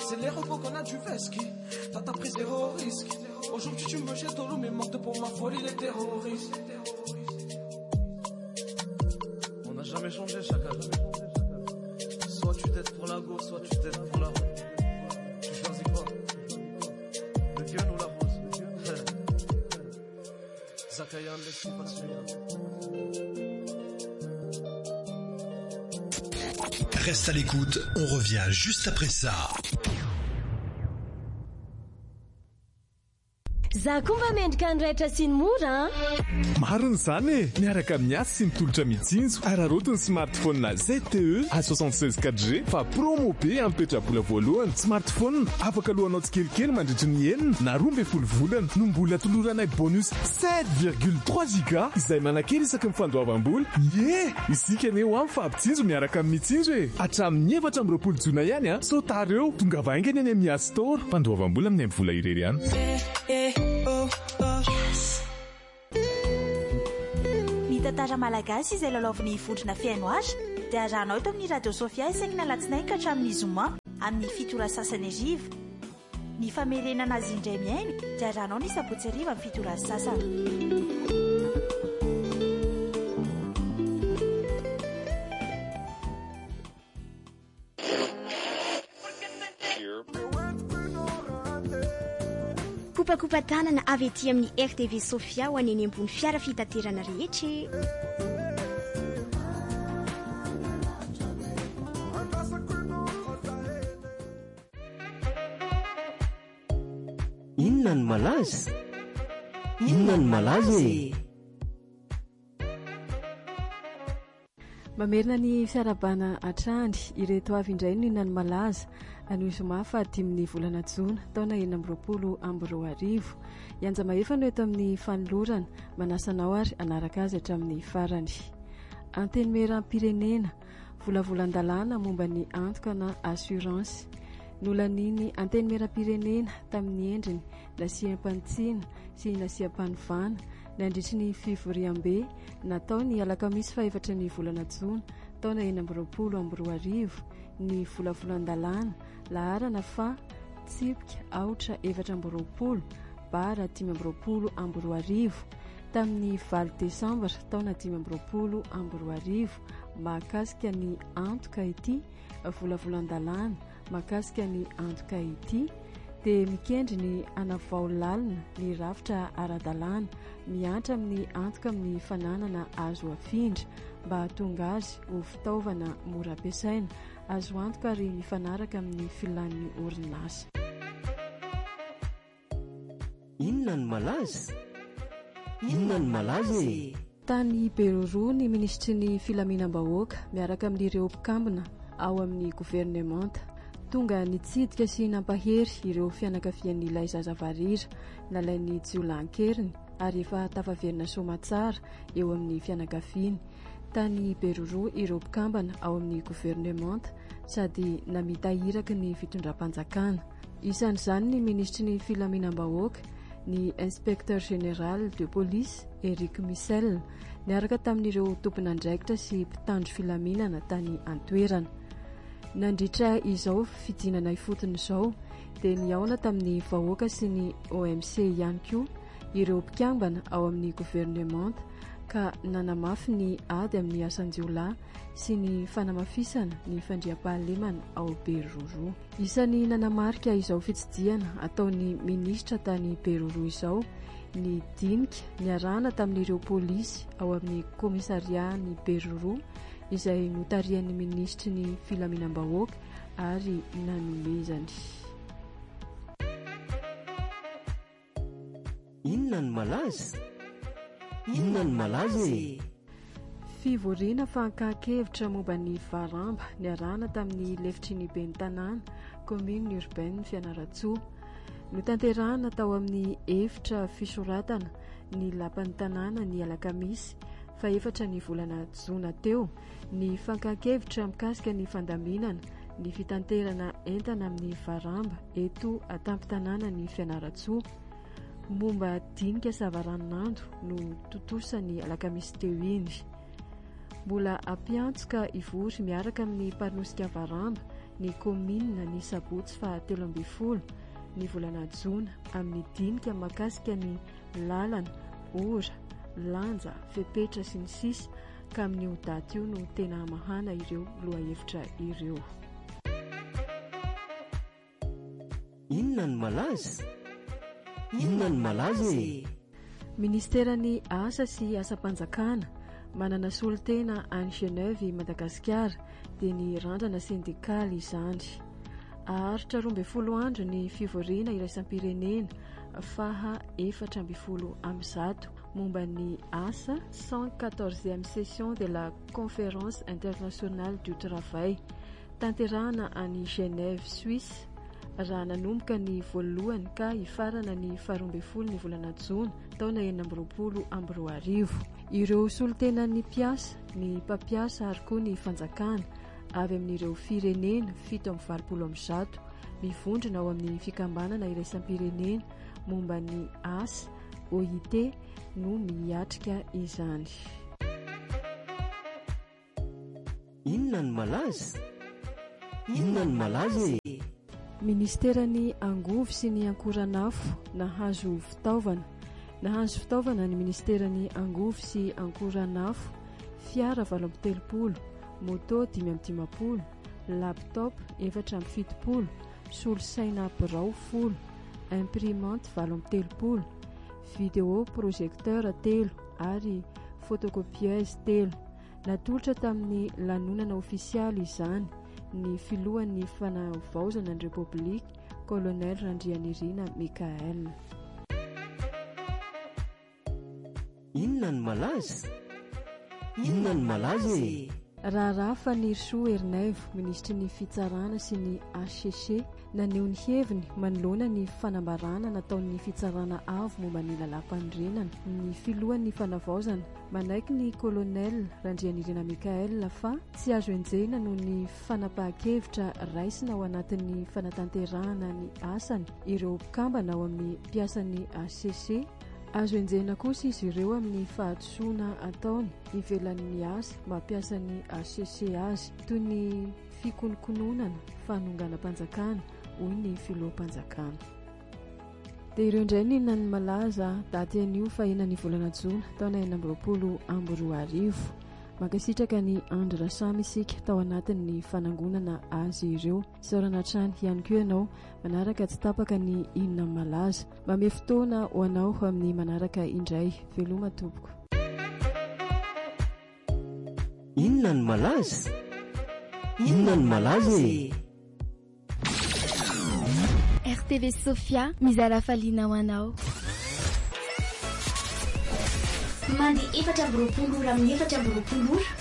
C'est les repos qu'on a du vesqui. T'as pris zéro risque. Aujourd'hui tu me jettes au loup, mais morte pour ma folie les terroristes. On n'a jamais changé chacal. Soit tu t'aides pour la go, soit tu t'aides pour la route. Tu choisis quoi? Le gun ou la rose? Zakayan laisse pas Reste à l'écoute, on revient juste après ça. Za komba mendrika andraitra sy ny mora mariny zany e miaraka amin'ny asy sy mitolotra mitsinjo ararotiny smartphone na ZTE A76 4G fa promo be ampetrabola voalohany smartphone afaka lohanao tsikelikely mandritry ny enina na 12 volana no mbola toloranay bonus 7,3 giga izay manakely isaky ny fandoavam-bola isika aneo amin'ny fampitsinjo miaraka amin'ny mitsinjo e hatramin'ny 4 jona ihany a sotareo tonga vaingany any amin'ny App Store fandoavam-bola amin'ny vola irery ihany Ny tantara malagasy izay lalaovin'ny fodrina fiaino azy dia arahanao eto amin'ny radio Sofia isaky alatsinainy ka hatramin'ny zoma amin'ny fitora sasany ariva. Ny famerenana azy indray miaino dia arahanao ny sabotsy ariva amin'ny fitora sasany. Kopakopa tanana avy ety amin'ny RTV Sofia ho any ambony fiara fitaterana rehetra. Inona ny malaza? Inona ny malaza e? Mamerina ny fiarabana atrandry ireto avy indray no inona ny malaza anoy zoma fa 10 volana jona taona 2024 ianja mahefa no eto amin'ny fanolorana manasanao ary anaraka azy hatramin'ny farany. Anteny meram-pirenena volavolan-dalàna momba ny antoka na assurance nolaniny anteny meram-pirenena tamin'ny endriny nasiam-pantsina sy nasiam-panivana nandritry ny fivoriam-be natao ny alakamisy fa 4 volana jona taona 2024 ny volavolan-dalàna laharana fa tsipika aotra 4 bara 5 tamin'ny 20 desambra taona 5 mahakasika ny antoka ity volavolan-dalàna mahakasika ny antoka ity dia mikendry ny anavao lalina ny rafitra ara-dalàna miantra amin'ny antoka amin'ny fananana azo afindra mba hahatonga azy ho fitaovana mora ampiasaina azo antoka ary mifanaraka amin'ny filan'ny orinasa. Inona ny malaza? Inona ny malaza e? Tany Beroro ny ministry ny filaminam-bahoaka miaraka amin'ireo mpikambina ao amin'ny gouvernemanta tonga nitsidika sy nampahery ireo fianakavian'ilay zazavarira nalain'ny jiolahan-keriny ary efa tafaverina somatsara eo amin'ny fianakaviany. Tany Beroro ireo mpikambana ao amin'ny gouvernemanta sady namitahiraka ny fitondram-panjakana. Isan'izany ny ministry ny filaminam-bahoaka ny inspecteur général de police Eric Michel niaraka tamin'ireo tompon'andraikitra sy mpitandro filaminana tany Antoerana. Nandritra izao fidinana ifotony izao dia niaona tamin'ny vahoaka sy ny OMC ihany koa ireo mpikambana ao amin'ny gouvernemanta ka nanamafy ny ady amin'ny asan-jiolahy sy ny fanamafisana ny fandriam-pahalemana ao Beroro. Isan'ny nanamarika izao fitsidiana ataon'ny ministra tany Beroro izao ny dinika niarahana tamin'ireo polisy ao amin'ny komisaria ny Beroro izay notarian'ny ministry ny filaminam-bahoaka ary nanomezany. Inona ny malaza? Inona ny malaza e? Fivoriana fankahakevitra momba ny varamba niarahana tamin'ny lefitry ny ben'ny tanàna commune urbaine Fianaratsoa notanterahana tao amin'ny efitra fisoratana ny lapan'ny tanàna ny alakamisy fa 4 volana jona teo ny fankahakevitra mikasika ny fandaminana ny fitanterana entana amin'ny varamba eto atampy-tanàna ny Fianaratsoa momba dinika savaranandro no totosany alakamisy teo iny. Mbola ampiantsoka ivory miaraka amin'ny mpanosika varamba ny komina ny sabotsy fa 17 ny volana jona amin'ny dinika makasika ny lalana ora lanja fepetra sy ny sisa ka amin'io daty io no tena mahana ireo lohahevitra ireo. Inona ny malaza? Inona ny malaza e? Ministeran'ny asa sy asa-panjakana manana solotena any Genève Madagasikara dia ny randrana sindikaly izany. Aharitra 12 andro ny fivoriana iraisam-pirenena faha 410 momba ny asa 114e session de la Conférence internationale du travail tanterahana any Genève Suisse raha nanomboka ny voalohany ka hifarana ny 12 ny volana jona taona 2020. Ireo solotenan'ny mpiasa ny mpampiasa ary koa ny fanjakana avy amin'ireo firenena 720 mivondrona ao amin'ny fikambanana iraisam-pirenena momba ny asa OIT no miatrika izany. Inona ny malaza? Inona ny malaza e? Ministeran'ny angovo sy ny ankoranafo nahazo fitaovana ny ministeran'ny angovo sy ankoranafo fiara 730, moto 550, laptop 470, solosaina birao 10, imprimante 730, vidéo projecteur 3 ary photocopieuse 3. Natolotra tamin'ny lanonana ofisialy izany ny filohan'ny fanavaozana ny Repoblika Colonel Randrianirina Mikael. Inona ny malaza? Inona ny malaza e? Raharaha Fanirisoa Ernaivo, ministry ny fitsarana sy ny HCC, naneho ny heviny manoloana ny fanambarana nataon'ny fitsarana avo momba ny lalam-pandrenana ny filohan'ny fanavaozana manaiky ny Colonel Randrianirina Mikael fa tsy azo enjena noho ny fanapahan-kevitra raisina ao anatin'ny fanatanterahana ny asany ireo mpikambana ao amin'ny mpiasan'ny HCC. Azo enjena kosa izy ireo amin'ny fahatsoana ataony ivelan'ny asa mampiasa ny HCC azy toy ny fikonokononana fanonganam-panjakana hoy ny filoha-panjakana. Dia ireo indray ny inona ny malaza daty anio fa 9 volana jona taona 2020. Makasitraka ny Andry Rasamy isika tao anatin'ny fanangonana azy ireo. Saorana trany ihany koa ianao manaraka tsy tapaka ny inona malaza. Mame fotoana ho anao amin'ny manaraka indray. Veloma tompoko. Inona ny malaza? Inona ny malaza e? RTV Sofia mizara faliana ho anao. Mandi 4 ora amin'ny 4 ora.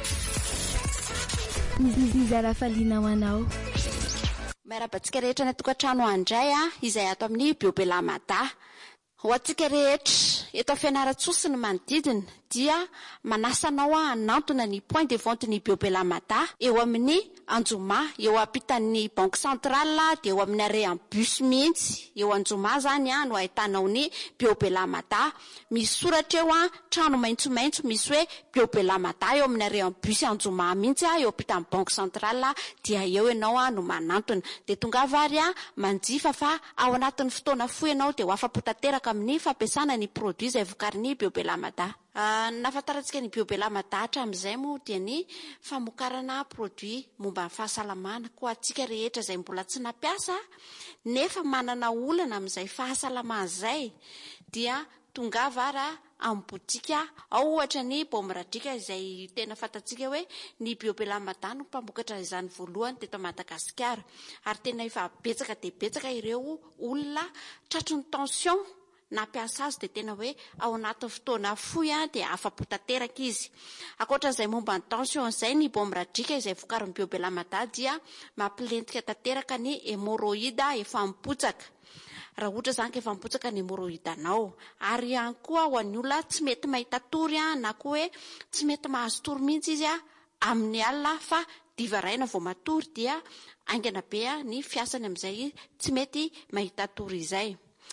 Mizara faliana ho anao. Miarabantsika rehetra ny tokantrano andray izay ato amin'ny Biobelamada. Ho antsika rehetra eto fianaratsosy ny manodidina dia manasanao hanantona ny point de vente ny Biobelamada eo amin'ny Anjoma, eo ampitan'ny Banque Centrale dia eo amin'ny arrêt en bus mihitsy. Eo Anjoma zany no ahitanao ny Biobelamada. Misy soratra eo trano maitsomaitso misy hoe Biobelamada eo amin'ny arrêt en bus Anjoma mihitsy eo ampitan'ny Banque Centrale dia eo ianao no manantona. Dia tonga vary manjifa fa ao anatin'ny fotoana fohy ianao dia ho afapo tanteraka amin'ny fampiasana ny produit izay vokarin'ny Biobelamada. Nafantarantsika ny Biobelamada hatramin'izay moa dia ny famokarana produit momba ny fahasalamana ko antsika rehetra izay mbola tsy nampiasa nefa manana olana amin'izay fahasalamana izay dia tonga vara amin'ny botika ao ohatra ny Bomradrika izay tena fantatsika hoe ny Biobelamada no mpamokatra izany voalohany teto Madagasikara ary tena efa betsaka dia betsaka ireo olona tratry ny tension nampiasa azy dia tena hoe ao anatin'ny fotoana fohy dia afapo tanteraka izy. Ankoatran'izay momba ny tension izay ny Bomradrika izay vokarin'ny Biobelamada dia mampilentika tanteraka ny hémorroïde efa mipotsaka. Raha ohatra zany ka efa mipotsaka ny hémorroïde anao ary ihany koa ho an'ny olona tsy mety mahita tory na koa hoe tsy mety mahazo tory mihitsy izy amin'ny alina fa diva raina vao matory dia aingana be ny fiasany amin'izay tsy mety mahita tory izay.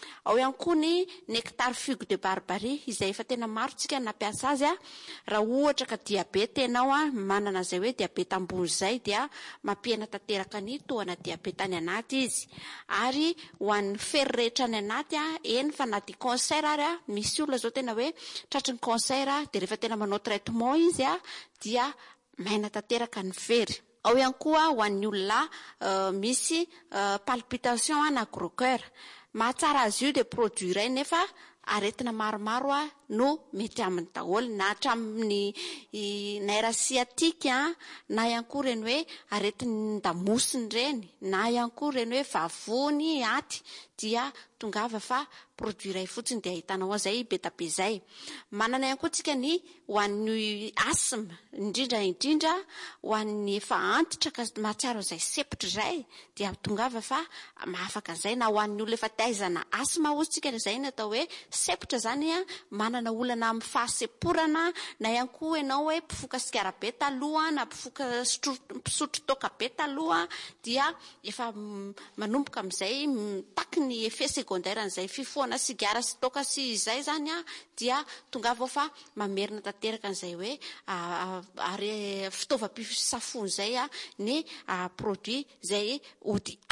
Ao ihany koa ny nectar figue de barbarie izay efa tena maro tsika nampiasa azy raha ohatra ka diabeta ianao manana izay hoe diabeta ambony izay dia mampihena tanteraka ny tohana diabeta any anaty izy. Ary ho an'ny fery rehetra any anaty eny fa na dia cancer ary misy olona zao tena hoe tratry ny cancer dia rehefa tena manao traitement izy dia maina tanteraka ny fery. Ao ihany koa ho an'ny olona misy palpitation na gros cœur. Mahatsara azy io dia produit iray nefa aretina maromaro no mety aminy daholo na hatramin'ny nerf sciatique na ihany koa reny hoe aretin'ny damosiny reny na ihany koa reny hoe vavony aty dia tongava fa produit iray fotsiny dia ahitanao an'izay be tabe izay. Manana ihany koa tsika ny ho an'ny asthme indrindra ho an'ny efa antitra ka mahatsiaro izay sepotra izay dia tongava fa mahafaka izay na ho an'ny olona efa taizana asthme ozy tsika izay ny atao hoe sepotra zany manana olana amin'ny fahaseporana na ihany koa ianao hoe mpifoka sikarabe taloha na mpisotro toaka be taloha dia efa manomboka amin'izay taky ny effet secondaire an'izay fifohana sigara sy toaka sy izay zany dia tongava fa mamerina tanteraka an'izay hoe fitaovam-pisafony izay ny produit izay ody